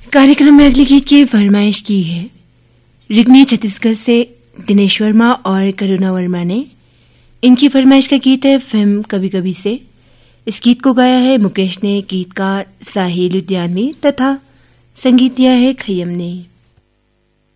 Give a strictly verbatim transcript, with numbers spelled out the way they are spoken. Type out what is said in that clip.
कार्यक्रम में अगले गीत की फरमाइश की है रिगनी छत्तीसगढ़ से दिनेश वर्मा और करुणा वर्मा ने। इनकी फरमाइश का गीत है फिल्म कभी कभी से। इस गीत को गाया है मुकेश ने, गीतकार साहिल उद्यानवी तथा संगीत दिया है खय्यम ने।